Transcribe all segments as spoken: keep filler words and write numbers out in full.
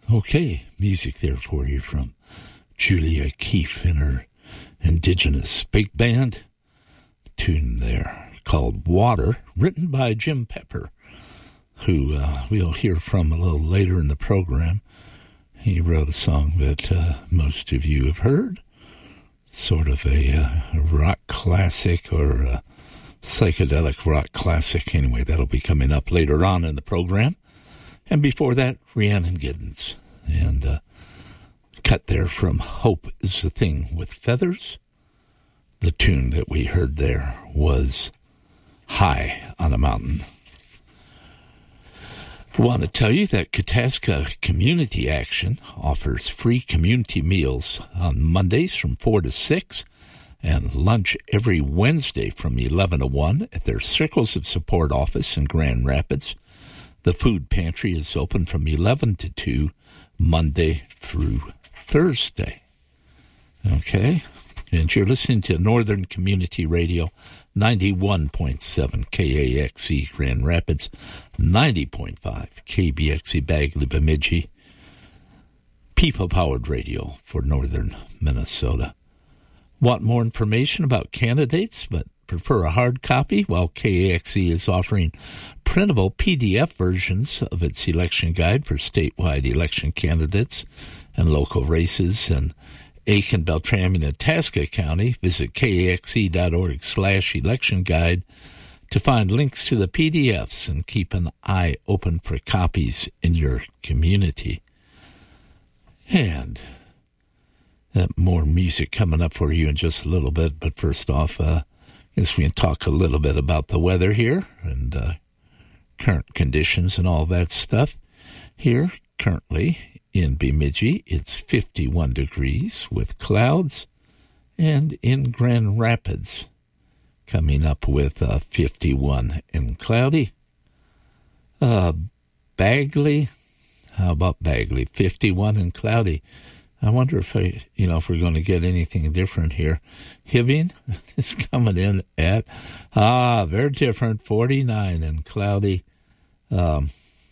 Okay, music there for you from Julia Keefe and her indigenous big band. Tune there called Water, written by Jim Pepper, who uh, we'll hear from a little later in the program. He wrote a song that uh, most of you have heard, sort of a uh, rock classic or a psychedelic rock classic. Anyway, that'll be coming up later on in the program. And before that, Rhiannon Giddens. And uh, cut there from Hope is the Thing with Feathers. The tune that we heard there was High on a Mountain. I want to tell you that Itasca Community Action offers free community meals on Mondays from four to six and lunch every Wednesday from eleven to one at their Circles of Support office in Grand Rapids. The food pantry is open from eleven to two, Monday through Thursday. Okay? And you're listening to Northern Community Radio, ninety-one point seven K A X E Grand Rapids, ninety point five K B X E Bagley Bemidji, people-powered radio for Northern Minnesota. Want more information about candidates but prefer a hard copy? Well, K A X E is offering printable P D F versions of its election guide for statewide election candidates and local races in Aiken, Beltrami, and Itasca County. Visit kaxe.org slash election guide to find links to the P D Fs and keep an eye open for copies in your community. And uh, more music coming up for you in just a little bit, but first off, uh, I guess we can talk a little bit about the weather here and uh, current conditions and all that stuff. Here, currently in Bemidji, it's fifty-one degrees with clouds, and in Grand Rapids, coming up with uh, fifty-one and cloudy. Uh, Bagley, how about Bagley? fifty-one and cloudy. I wonder if I, you know, if we're going to get anything different here. Hibbing is coming in at, ah, very different, forty-nine and cloudy. Um,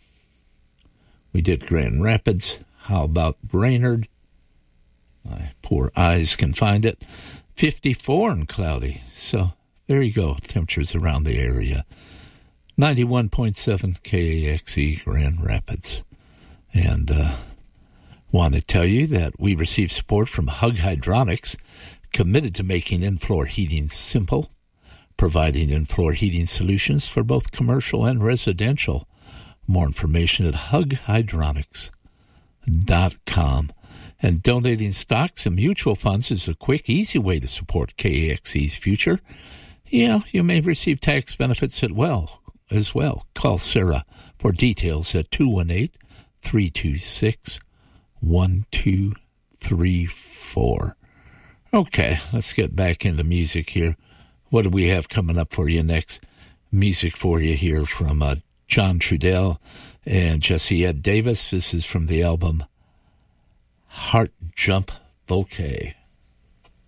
we did Grand Rapids. How about Brainerd? My poor eyes can find it. fifty-four and cloudy. So there you go, temperatures around the area. ninety-one point seven K A X E Grand Rapids. And, uh, want to tell you that we receive support from Hug Hydronics, committed to making in-floor heating simple, providing in-floor heating solutions for both commercial and residential. More information at hug hydronics dot com. And donating stocks and mutual funds is a quick, easy way to support K A X E's future. Yeah, you may receive tax benefits as well. As well. Call Sarah for details at two one eight, three two six, one two three four. Okay, let's get back into music here. What do we have coming up for you next? Music for you here from uh, John Trudell and Jesse Ed Davis. This is from the album Heart Jump Bouquet.